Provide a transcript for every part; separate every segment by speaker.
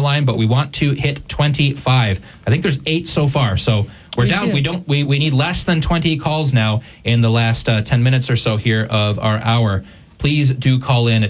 Speaker 1: line, but we want to hit 25. I think there's 8 so far, so we're down. We need less than 20 calls now in the last 10 minutes or so here of our hour. Please do call in at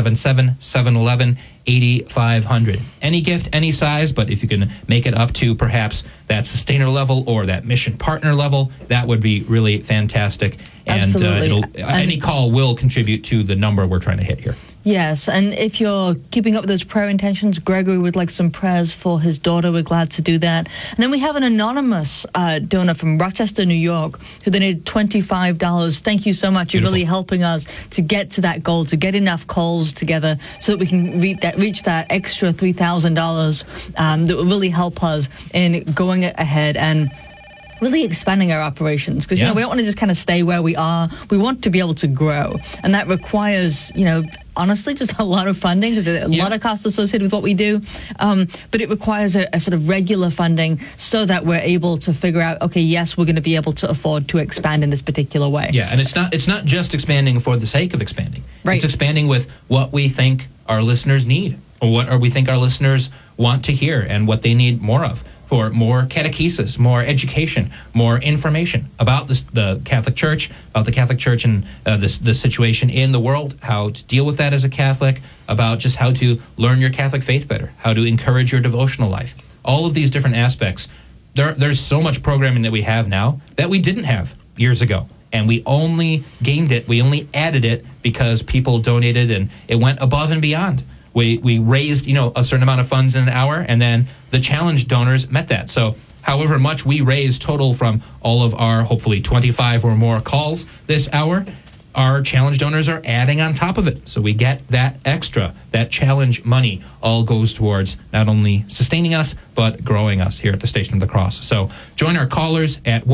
Speaker 1: 877-711-8500. Any gift, any size, but if you can make it up to perhaps that sustainer level or that mission partner level, that would be really fantastic.
Speaker 2: Absolutely.
Speaker 1: And any call will contribute to the number we're trying to hit here.
Speaker 2: Yes, and if you're keeping up with those prayer intentions, Gregory would like some prayers for his daughter. We're glad to do that. And then we have an anonymous donor from Rochester, New York, who donated $25. Thank you so much. Beautiful. You're really helping us to get to that goal, to get enough calls together so that we can reach that extra $3,000 that will really help us in going ahead and really expanding our operations, because we don't want to just kind of stay where we are. We want to be able to grow, and that requires, honestly, just a lot of funding. There's a lot of costs associated with what we do, but it requires a sort of regular funding so that we're able to figure out, okay, yes, we're going to be able to afford to expand in this particular way.
Speaker 1: Yeah, and it's not just expanding for the sake of expanding.
Speaker 2: Right.
Speaker 1: It's expanding with what we think our listeners need, or what we think our listeners want to hear, and what they need more of. For more catechesis, more education, more information about the Catholic Church, about the Catholic Church and the situation in the world, how to deal with that as a Catholic, about just how to learn your Catholic faith better, how to encourage your devotional life. All of these different aspects. There's so much programming that we have now that we didn't have years ago. And we only gained it, we only added it because people donated and it went above and beyond. We raised, a certain amount of funds in an hour, and then the challenge donors met that. So however much we raised total from all of our, hopefully 25 or more calls this hour, our challenge donors are adding on top of it. So we get that extra, that challenge money all goes towards not only sustaining us, but growing us here at the Station of the Cross. So join our callers at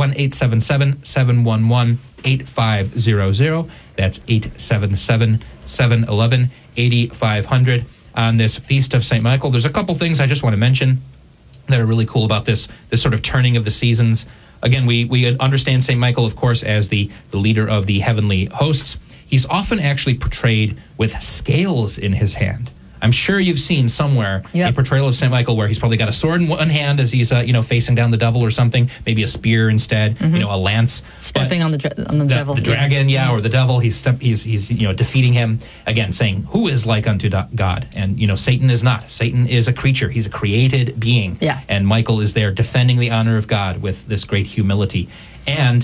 Speaker 1: 1-877-711-8500. That's 877-711-8500 on this Feast of St. Michael. There's a couple things I just want to mention that are really cool about this sort of turning of the seasons. Again, we understand St. Michael, of course, as the leader of the heavenly hosts. He's often actually portrayed with scales in his hand. I'm sure you've seen somewhere a portrayal of St. Michael where he's probably got a sword in one hand as he's facing down the devil or something, maybe a spear instead, a lance.
Speaker 2: Stepping on the devil.
Speaker 1: The dragon, or the devil, he's defeating him, again, saying, who is like unto God? And, Satan is not. Satan is a creature. He's a created being.
Speaker 2: Yeah.
Speaker 1: And Michael is there defending the honor of God with this great humility. And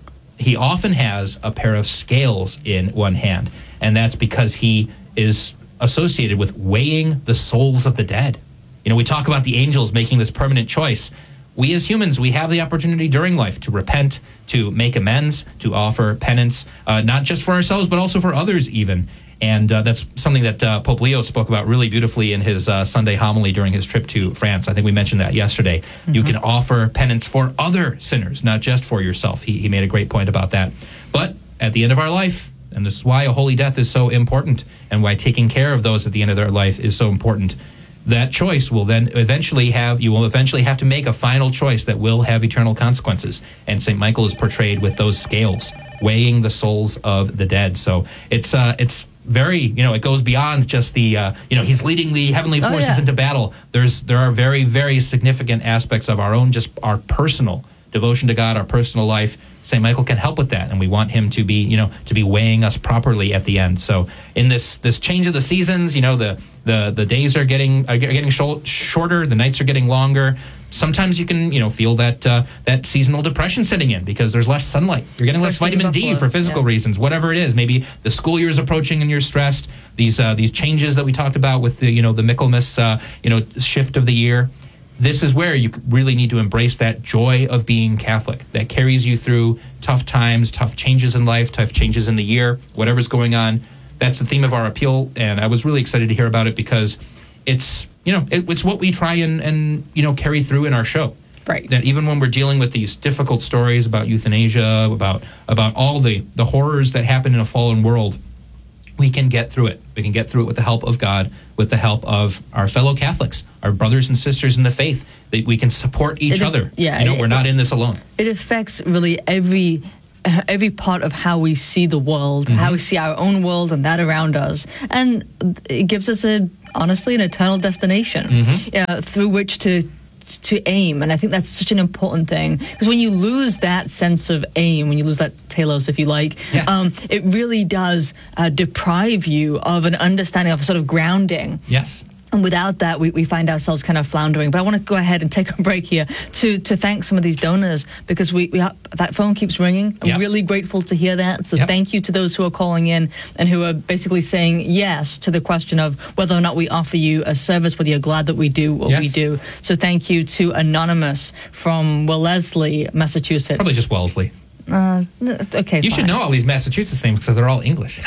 Speaker 1: he often has a pair of scales in one hand, and that's because he is associated with weighing the souls of the dead. We talk about the angels making this permanent choice. We as humans, we have the opportunity during life to repent, to make amends, to offer penance, not just for ourselves, but also for others even. And that's something that Pope Leo spoke about really beautifully in his Sunday homily during his trip to France. I think we mentioned that yesterday. Mm-hmm. You can offer penance for other sinners, not just for yourself. He made a great point about that. But at the end of our life, and this is why a holy death is so important, and why taking care of those at the end of their life is so important. That choice will then eventually have to make a final choice that will have eternal consequences. And St. Michael is portrayed with those scales, weighing the souls of the dead. So it's very, it goes beyond just the, he's leading the heavenly forces into battle. There are very, very significant aspects of our personal devotion to God, our personal life. St. Michael can help with that, and we want him to be weighing us properly at the end. So in this change of the seasons, the days are getting shorter, the nights are getting longer. Sometimes you can feel that seasonal depression setting in because there's less sunlight. You're getting less vitamin D for physical reasons, whatever it is. Maybe the school year is approaching and you're stressed. These changes that we talked about with the Michaelmas shift of the year. This is where you really need to embrace that joy of being Catholic that carries you through tough times, tough changes in life, tough changes in the year, whatever's going on. That's the theme of our appeal, and I was really excited to hear about it because it's it's what we try and carry through in our show.
Speaker 2: Right.
Speaker 1: That even when we're dealing with these difficult stories about euthanasia, about all the horrors that happen in a fallen world, we can get through it. We can get through it with the help of God, with the help of our fellow Catholics, our brothers and sisters in the faith. That we can support each other. Yeah, we're not in this alone.
Speaker 2: It affects really every part of how we see the world, how we see our own world and that around us. And it gives us honestly an eternal destination through which to aim. And I think that's such an important thing, because when you lose that sense of aim, when you lose that telos, if you like, it really does deprive you of an understanding of sort of grounding.
Speaker 1: Yes.
Speaker 2: And without that, we find ourselves kind of floundering. But I want to go ahead and take a break here to thank some of these donors, because that phone keeps ringing. I'm really grateful to hear that. So thank you to those who are calling in and who are basically saying yes to the question of whether or not we offer you a service, whether you're glad that we do what we do. So thank you to Anonymous from Wellesley, Massachusetts.
Speaker 1: Probably just Wellesley.
Speaker 2: Okay,
Speaker 1: You should know all these Massachusetts names because they're all English.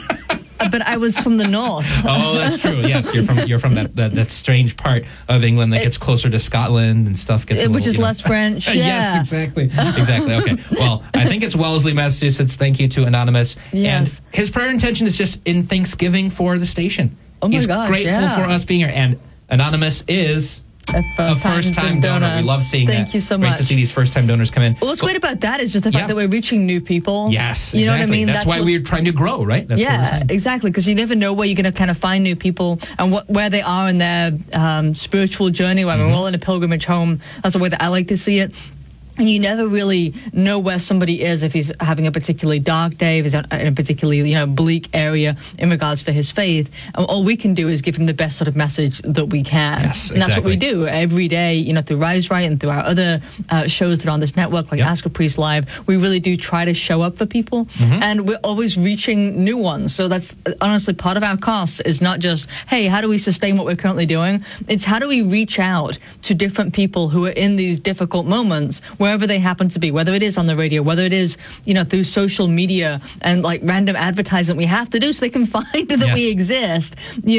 Speaker 2: But I was from the north.
Speaker 1: Oh, that's true. Yes, you're from that strange part of England that gets closer to Scotland and stuff gets
Speaker 2: which is less French. Yeah.
Speaker 1: Yes, exactly. Okay. Well, I think it's Wellesley, Massachusetts. Thank you to Anonymous.
Speaker 2: Yes.
Speaker 1: And his prayer intention is just in thanksgiving for the station.
Speaker 2: Oh my
Speaker 1: He's
Speaker 2: gosh,
Speaker 1: grateful for us being here. And Anonymous is a first-time donor. We love seeing that.
Speaker 2: Thank you so much.
Speaker 1: Great to see these first-time donors come in.
Speaker 2: Well, what's great about that is just the fact that we're reaching new people.
Speaker 1: Yes,
Speaker 2: you know what I mean?
Speaker 1: That's why we're trying to grow, right? That's
Speaker 2: exactly, because you never know where you're going to kind of find new people and where they are in their spiritual journey. We're all in a pilgrimage home. That's the way that I like to see it. And you never really know where somebody is if he's having a particularly dark day, if he's in a particularly bleak area in regards to his faith. And all we can do is give him the best sort of message that we can.
Speaker 1: Yes,
Speaker 2: and that's what we do every day, through Rise Right and through our other shows that are on this network, like Ask a Priest Live. We really do try to show up for people, and we're always reaching new ones. So that's honestly part of our costs is not just, hey, how do we sustain what we're currently doing? It's how do we reach out to different people who are in these difficult moments, wherever they happen to be, whether it is on the radio, whether it is, through social media and like random advertising we have to do so they can find that we exist,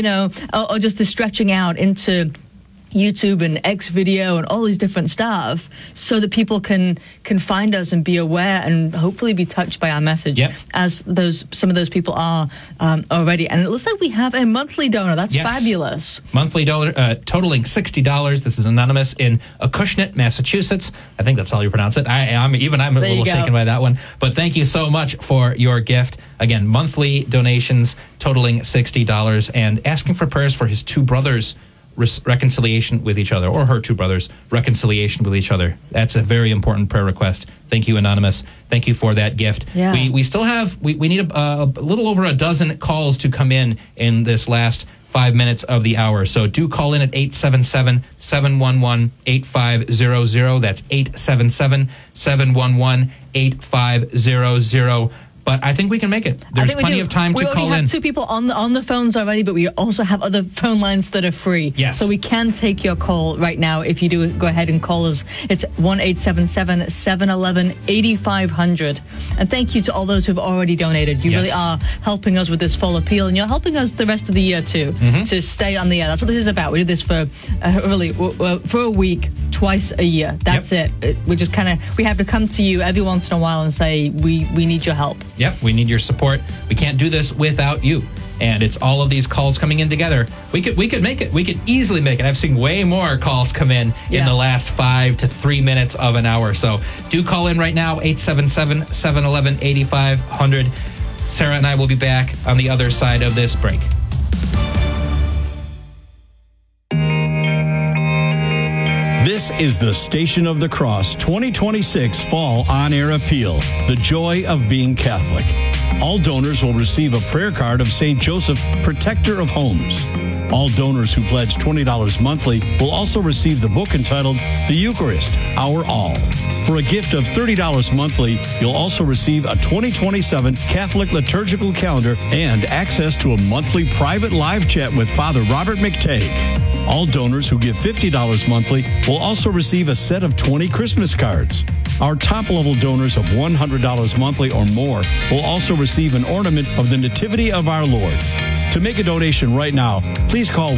Speaker 2: or just the stretching out into YouTube and X video and all these different stuff so that people can find us and be aware and hopefully be touched by our message as some of those people are already. And it looks like we have a monthly donor. That's fabulous.
Speaker 1: Monthly donor totaling $60. This is Anonymous in Acushnet, Massachusetts. I think that's how you pronounce it. I'm a little shaken by that one. But thank you so much for your gift. Again, monthly donations totaling $60 and asking for prayers for his two brothers' reconciliation with each other, or her two brothers' reconciliation with each other. That's a very important prayer request. Thank you, Anonymous. Thank you for that gift.
Speaker 2: Yeah.
Speaker 1: We still have, we need a little over a dozen calls to come in this last 5 minutes of the hour. So do call in at 877-711-8500. That's 877-711-8500. But I think we can make it. There's plenty of time to call in.
Speaker 2: We already have two people on the phones already, but we also have other phone lines that are free.
Speaker 1: Yes.
Speaker 2: So we can take your call right now. If you do, go ahead and call us. It's 1-877-711-8500. And thank you to all those who've already donated. You really are helping us with this fall appeal, and you're helping us the rest of the year too, to stay on the air. That's what this is about. We do this for for a week, twice a year. That's it. We just we have to come to you every once in a while and say, we need your help.
Speaker 1: Yep, we need your support. We can't do this without you. And it's all of these calls coming in together. We could make it. We could easily make it. I've seen way more calls come in the last 5 to 3 minutes of an hour. So do call in right now, 877-711-8500. Sarah and I will be back on the other side of this break.
Speaker 3: This is the Station of the Cross 2026 Fall On-Air Appeal, The Joy of Being Catholic. All donors will receive a prayer card of St. Joseph, Protector of Homes. All donors who pledge $20 monthly will also receive the book entitled The Eucharist, Our All. For a gift of $30 monthly, you'll also receive a 2027 Catholic liturgical calendar and access to a monthly private live chat with Father Robert McTagg. All donors who give $50 monthly will also receive a set of 20 Christmas cards. Our top-level donors of $100 monthly or more will also receive an ornament of the Nativity of our Lord. To make a donation right now, please call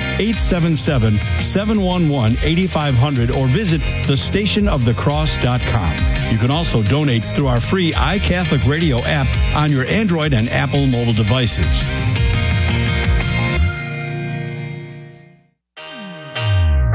Speaker 3: 1-877-711-8500 or visit thestationofthecross.com. You can also donate through our free iCatholic Radio app on your Android and Apple mobile devices.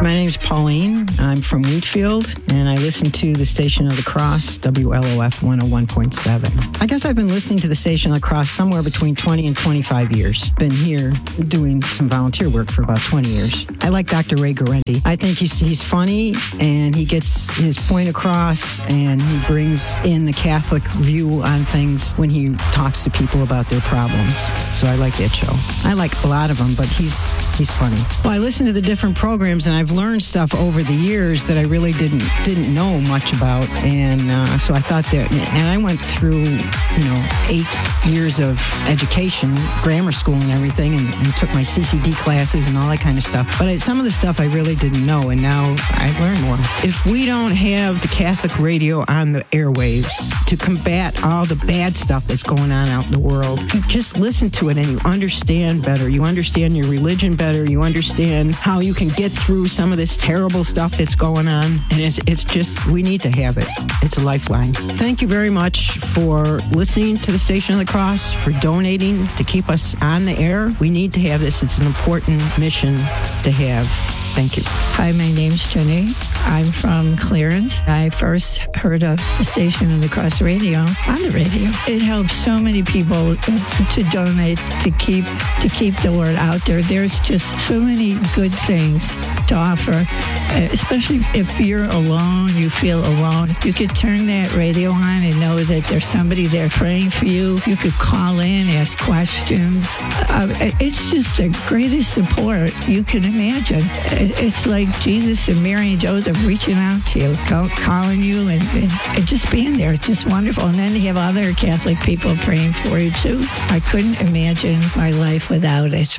Speaker 4: My name's Pauline. I'm from Wheatfield, and I listen to the Station of the Cross, WLOF 101.7. I guess I've been listening to the Station of the Cross somewhere between 20 and 25 years. Been here doing some volunteer work for about 20 years. I like Dr. Ray Guarendi. I think he's funny, and he gets his point across, and he brings in the Catholic view on things when he talks to people about their problems. So I like that show. I like a lot of them, but he's funny. Well, I listen to the different programs, and I've learned stuff over the years that I really didn't know much about, and so I thought that, and I went through 8 years of education, grammar school and everything, and took my CCD classes and all that kind of stuff. But some of the stuff I really didn't know, and now I've learned more. If we don't have the Catholic radio on the airwaves to combat all the bad stuff that's going on out in the world, you just listen to it and you understand better. You understand your religion better. You understand how you can get through some of this terrible stuff that's going on. And it's just, we need to have it. It's a lifeline. Thank you very much for listening to the Station of the Cross, for donating to keep us on the air. We need to have this. It's an important mission to have. Thank you.
Speaker 5: Hi, my name's Jenny. I'm from Clarence. I first heard of the Station of the Cross radio on the radio. It helps so many people to donate, to keep the word out there. There's just so many good things to offer, especially if you're alone, you feel alone. You could turn that radio on and know that there's somebody there praying for you. You could call in, ask questions. It's just the greatest support you can imagine. It's like Jesus and Mary and Joseph reaching out to you, calling you, and just being there. It's just wonderful. And then you have other Catholic people praying for you, too. I couldn't imagine my life without it.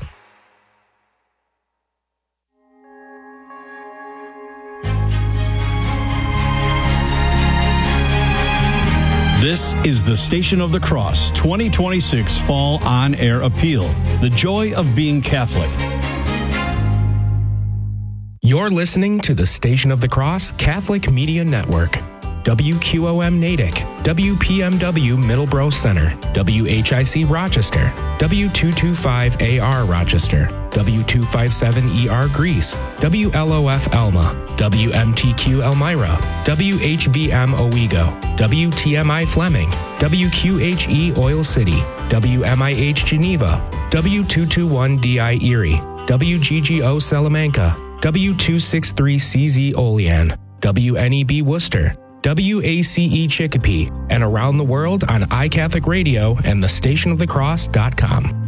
Speaker 3: This is the Station of the Cross 2026 Fall On-Air Appeal, The Joy of Being Catholic.
Speaker 6: You're listening to the Station of the Cross Catholic Media Network. WQOM Natick, WPMW Middleborough Center, WHIC Rochester, W225AR Rochester, W257ER Greece, WLOF Elma, WMTQ Elmira, WHVM Owego, WTMI Fleming, WQHE Oil City, WMIH Geneva, W221DI Erie, WGGO Salamanca, W263CZ Olean, WNEB Worcester, WACE Chicopee, and around the world on iCatholic Radio and thestationofthecross.com.